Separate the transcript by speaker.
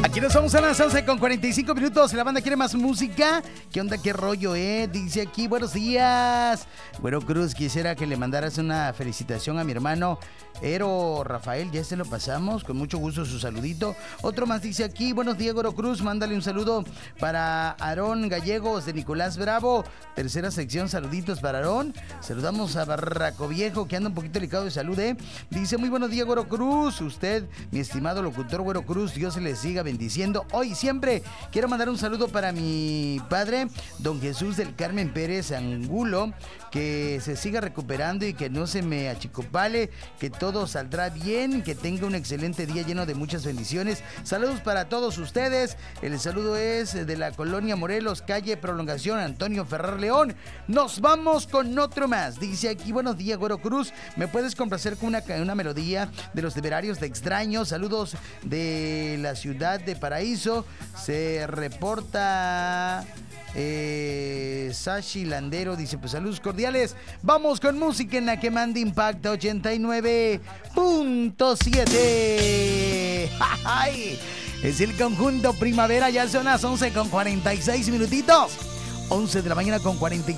Speaker 1: Aquí nos vamos a las 11 con 45 minutos. La banda quiere más música. ¿Qué onda? ¿Qué rollo, Dice aquí, buenos días. Güero Cruz, quisiera que le mandaras una felicitación a mi hermano Ero Rafael. Ya se lo pasamos. Con mucho gusto su saludito. Otro más dice aquí, buenos días, Güero Cruz. Mándale un saludo para Aarón Gallegos de Nicolás Bravo. Tercera sección, saluditos para Aarón. Saludamos a Barraco Viejo, que anda un poquito delicado de salud, Dice, muy buenos días, Güero Cruz. Usted, mi estimado locutor Güero Cruz, Dios se le siga bendiciendo hoy y siempre. Quiero mandar un saludo para mi padre, don Jesús del Carmen Pérez Angulo, que se siga recuperando y que no se me achicopale, que todo saldrá bien, que tenga un excelente día lleno de muchas bendiciones. Saludos para todos ustedes. El saludo es de la colonia Morelos, calle Prolongación, Antonio Ferrer León. Nos vamos con otro más. Dice aquí, buenos días, Güero Cruz. ¿Me puedes complacer con una melodía de los Temerarios de Extraño? Saludos de la ciudad de Paraíso. Se reporta Sashi Landero, dice, pues saludos cordiales. Vamos con música en la que manda Impacto 89.7. Es el conjunto Primavera, ya son las 11 con 46 minutitos. 11 de la mañana con 46